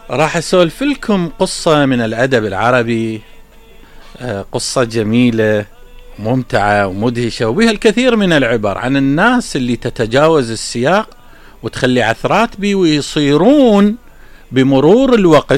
راح أسولف لكم قصة من الأدب العربي، قصة جميلة ممتعة ومدهشة وبها الكثير من العبر عن الناس اللي تتجاوز السياق وتخلي عثرات بي، ويصيرون بمرور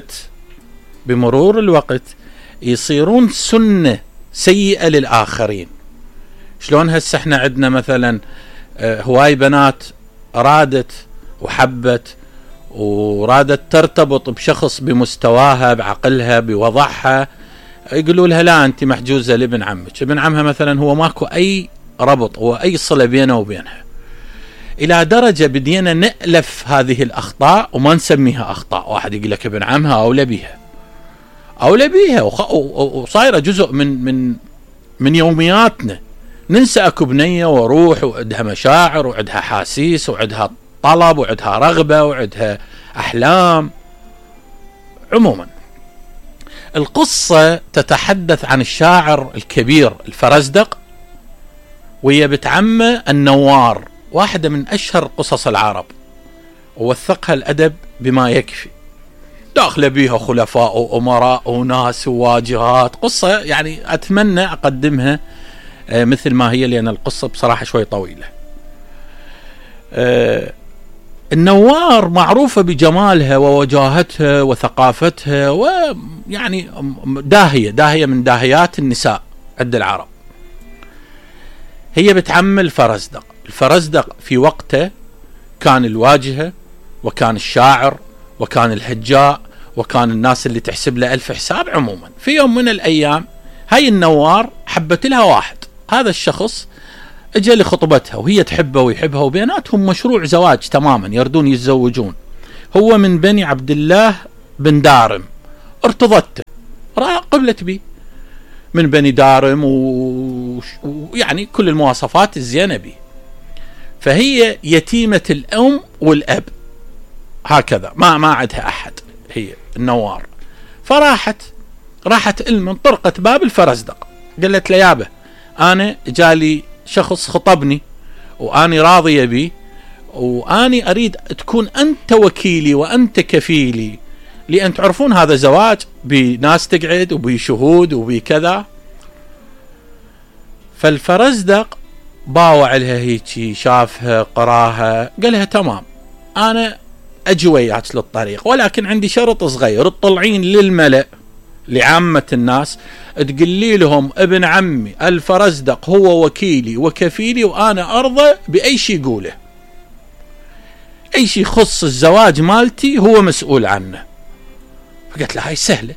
الوقت يصيرون سنة سيئة للآخرين. شلون هسه احنا عندنا مثلا هواي بنات رادت وحبت ورادت ترتبط بشخص بمستواها بعقلها بوضعها، يقولوا لها لا أنت محجوزة لابن عمك. ابن عمها مثلا هو ماكو أي ربط وأي صلة بينه وبينها، إلى درجة بدينا نألف هذه الأخطاء وما نسميها أخطاء. واحد يقول لك ابن عمها أولى بيها وصايرة جزء من يومياتنا. ننسى أكو بنية وروح وعندها مشاعر وعندها حاسيس وعندها طلب وعندها رغبة وعندها أحلام. عموما القصة تتحدث عن الشاعر الكبير الفرزدق وهي بنت عمه النوار، واحدة من أشهر قصص العرب، ووثقها الأدب بما يكفي. داخل بيها خلفاء وأمراء وناس وواجهات، قصة يعني أتمنى أقدمها مثل ما هي، لأن القصة بصراحة شوي طويلة. النوار معروفة بجمالها ووجاهتها وثقافتها، ويعني داهية من داهيات النساء عند العرب. هي بتعم الفرزدق في وقته كان الواجهة وكان الشاعر وكان الهجاء وكان الناس اللي تحسب له ألف حساب. عموما في يوم من الأيام هاي النوار حبت لها واحد، هذا الشخص اجى لخطبتها وهي تحبه ويحبها وبيناتهم مشروع زواج تماما، يردون يتزوجون. هو من بني عبد الله بن دارم، ارتضته قبلت بي من بني دارم ويعني كل المواصفات الزينة بي. فهي يتيمة الأم والأب هكذا، ما عندها أحد هي النوار. راحت من طرقة باب الفرزدق، قالت له يابا أنا جالي شخص خطبني وأني راضية بي، وأني أريد تكون أنت وكيلي وأنت كفيلي، لأن تعرفون هذا زواج بناس تقعد وبشهود وبكذا. فالفرزدق باوع لها هيك، شافها قراها، قالها تمام أنا أجي وياك للطريق، ولكن عندي شرط صغير، تطلعين للملأ لعامة الناس تقولي لهم ابن عمي الفرزدق هو وكيلي وكفيلي، وأنا أرضى بأي شيء يقوله، أي شيء يخص الزواج مالتي هو مسؤول عنه. فقلت لها هاي سهلة.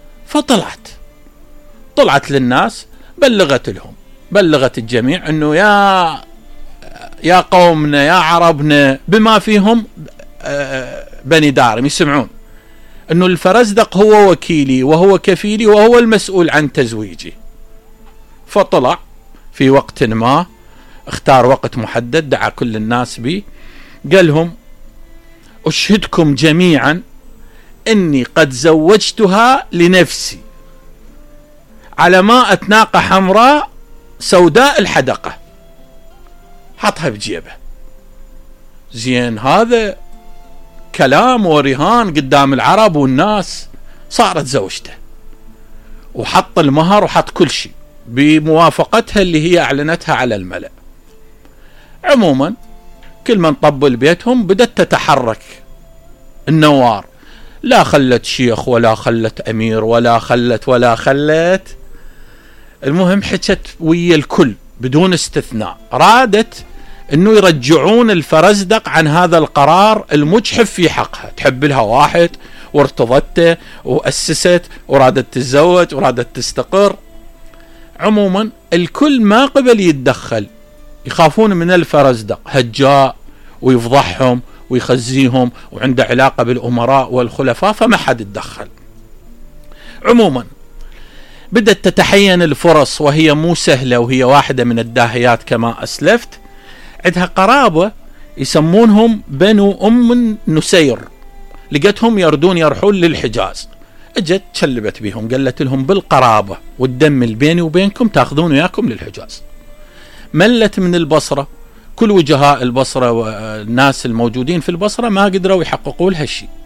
طلعت للناس، بلغت الجميع أنه يا قومنا يا عربنا بما فيهم بني دارم يسمعون أنه الفرزدق هو وكيلي وهو كفيلي وهو المسؤول عن تزويجي. فطلع في وقت ما، اختار وقت محدد، دعا كل الناس به، قال لهم أشهدكم جميعا أني قد زوجتها لنفسي على ماء ناقة حمراء سوداء الحدقة، حطها بجيبه. زين، هذا كلام ورهان قدام العرب والناس. صارت زوجته وحط المهر وحط كل شيء بموافقتها اللي هي أعلنتها على الملأ. عموما كل من طبل بيتهم بدأت تتحرك النوار، لا خلت شيخ ولا خلت أمير ولا خلت. المهم حكت ويا الكل بدون استثناء، رادت انه يرجعون الفرزدق عن هذا القرار المجحف في حقها. تحب لها واحد وارتضته وأسست ورادت تتزوج ورادت تستقر. عموما الكل ما قبل يتدخل، يخافون من الفرزدق، هجاء ويفضحهم ويخزيهم وعنده علاقة بالأمراء والخلفاء، فما حد يتدخل. عموما بدأت تتحين الفرص، وهي مو سهلة، وهي واحدة من الداهيات كما أسلفت. عندها قرابة يسمونهم بنو أم نسير، لقتهم يرحون للحجاز. اجت تشلبت بهم، قالت لهم بالقرابة والدم البيني وبينكم تاخذون وياكم للحجاز. ملت من البصرة، كل وجهاء البصرة والناس الموجودين في البصرة ما قدروا يحققوا لها شيء،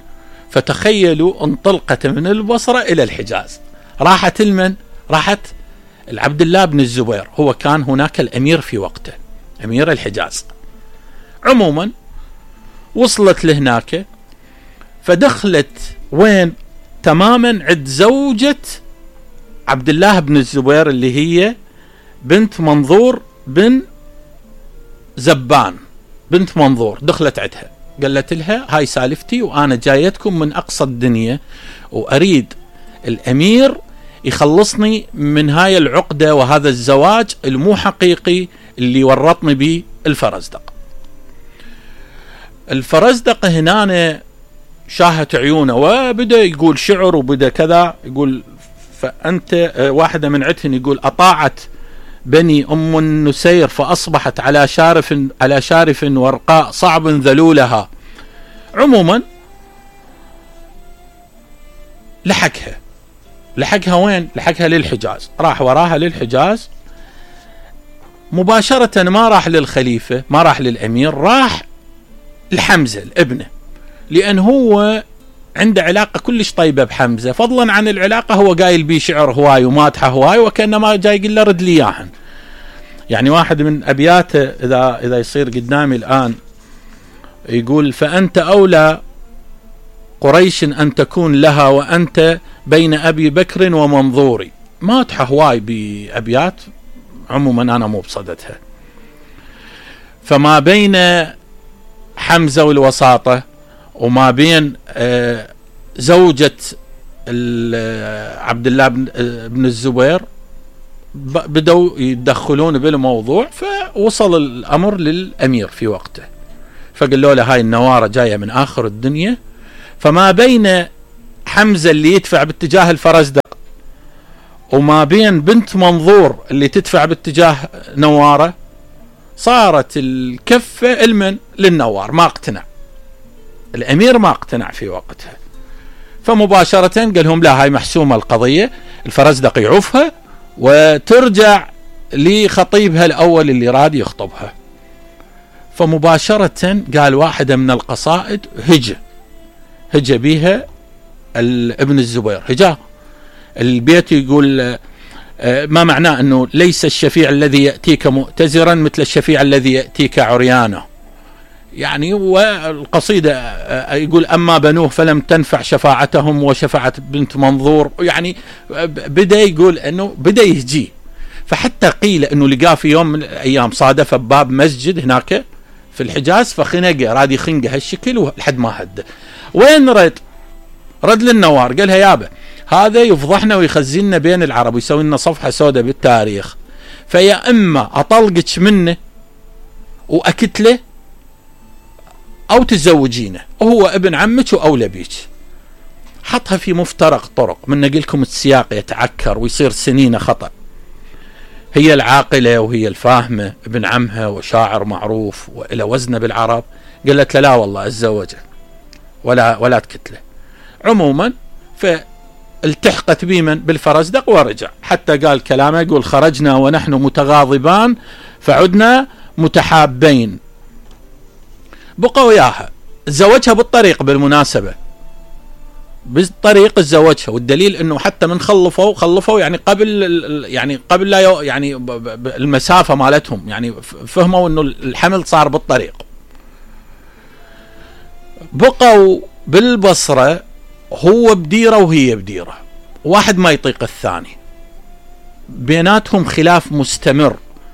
فتخيلوا انطلقت من البصرة إلى الحجاز. راحت المن؟ راحت العبد الله بن الزبير، هو كان هناك الأمير في وقته، أمير الحجاز. عموما وصلت لهناك، فدخلت وين؟ تماما عند زوجة عبد الله بن الزبير اللي هي بنت منظور بن زبان، بنت منظور. دخلت عندها قالت لها هاي سالفتي، وأنا جايتكم من أقصى الدنيا، وأريد الأمير يخلصني من هاي العقدة وهذا الزواج المو حقيقي اللي ورطني به الفرزدق. الفرزدق هنا شاهت عيونه وبدأ يقول شعر وبدأ كذا، يقول فأنت واحدة من عدهن يقول أطاعت بني أم النسير فأصبحت على شارف ورقاء صعب ذلولها. عموما لحقها وين؟ لحقها للحجاز، راح وراها للحجاز مباشرة، ما راح للخليفة، ما راح للأمير، راح لحمزة ابنه، لأن هو عنده علاقة كلش طيبة بحمزة، فضلا عن العلاقة هو قايل بيه شعر هواي ومادحه هواي، وكأنما جاي يقول له رد لي إياهن. يعني واحد من أبياته إذا يصير قدامي الآن يقول فأنت أولى قريش أن تكون لها وأنت بين أبي بكر ومنظوري. مادحه هواي بأبيات، عموما أنا مو بصددها. فما بين حمزة والوساطة وما بين زوجة عبد الله بن الزبير بدأوا يدخلون بالموضوع، فوصل الأمر للأمير في وقته، فقالوا له هاي النوارة جاية من آخر الدنيا. فما بين حمزة اللي يدفع باتجاه الفرزدق وما بين بنت منظور اللي تدفع باتجاه نوارة، صارت الكفة المن للنوار، ما اقتنع الأمير، ما اقتنع في وقتها. فمباشرة قال لهم لا، هاي محسومة القضية، الفرزدق يعوفها وترجع لخطيبها الأول اللي راد يخطبها. فمباشرة قال واحدة من القصائد هجى بيها ابن الزبير، هجاه البيت، يقول ما معناه أنه ليس الشفيع الذي يأتيك مؤتزرا مثل الشفيع الذي يأتيك عريانا. يعني والقصيدة يقول أما بنوه فلم تنفع شفاعتهم وشفاعة بنت منظور. يعني بدأ يقول أنه بدأ يهجيه. فحتى قيل أنه لقاه في يوم من الأيام صادف باب مسجد هناك في الحجاز، فخنقه، راد يخنقه هالشكل لحد ما هده. وين رد للنوار، قالها يابا هذا يفضحنا ويخزلنا بين العرب ويسوي لنا صفحة سوداء بالتاريخ، فيا إما أطلقك منه وأكتله أو تزوجينه، وهو ابن عمك وأولى بيك. حطها في مفترق طرق، من نقلكم السياق يتعكر ويصير سنين خطأ. هي العاقلة وهي الفاهمة، ابن عمها وشاعر معروف وإلى وزنه بالعرب، قالت له لا والله أتزوجه ولا تكتله. عموما فالتحقت بمن؟ بالفرزدق ورجع، حتى قال كلامه، يقول خرجنا ونحن متغاضبان فعدنا متحابين. بقى وياها، تزوجها بالطريق، بالمناسبة بالطريق تزوجها، والدليل انه حتى من خلفوا يعني قبل لا يعني المسافة مالتهم، يعني فهموا انه الحمل صار بالطريق. بقوا بالبصرة، هو بديرة وهي بديرة، واحد ما يطيق الثاني، بيناتهم خلاف مستمر.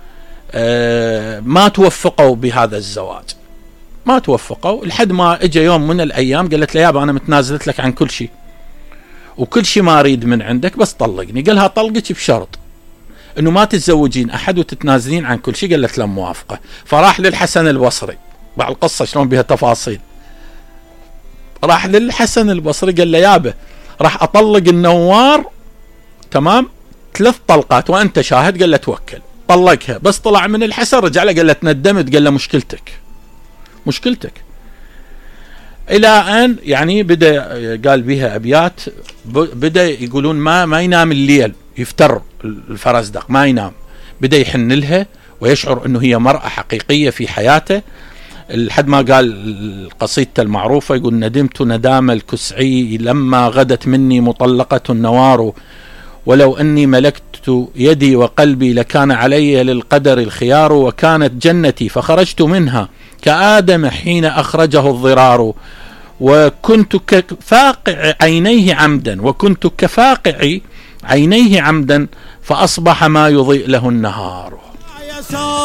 ما توفقوا بهذا الزواج، ما توفقوا، لحد ما اجى يوم من الايام قالت له يابا انا متنازلت لك عن كل شيء وكل شيء ما اريد من عندك، بس طلقني. قالها طلقك بشرط انه ما تتزوجين احد وتتنازلين عن كل شيء. قالت له موافقه. فراح للحسن البصري، بعد القصه شلون بها تفاصيل، راح للحسن البصري قال له يابا راح اطلق النوار تمام 3 طلقات وانت شاهد. قال له توكل. طلقها، بس طلع من الحسن رجع له قال له تندمت. قال له مشكلتك. الى ان يعني بدا قال بها ابيات، بدا يقولون ما ينام الليل، يفتر الفرزدق ما ينام، بدا يحن لها ويشعر انه هي مرأة حقيقية في حياته. لحد ما قال قصيدته المعروفة، يقول: ندمت ندام الكسعي لما غدت مني مطلقة النوار، ولو أني ملكت يدي وقلبي لكان علي للقدر الخيار، وكانت جنتي فخرجت منها كآدم حين أخرجه الضرار، وكنت كفاقع عينيه عمدا فأصبح ما يضيء له النهار.